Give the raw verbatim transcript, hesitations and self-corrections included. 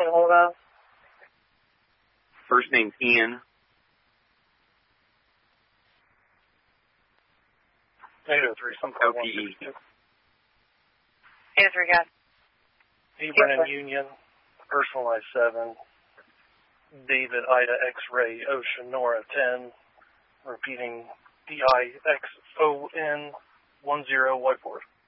a hold of? First name's Ian. eight oh three, some O P E. eight oh three, guys. Hebron and Union, personalized seven. David Ida X-Ray Ocean Nora ten. Repeating D I X O N one zero whiteboard.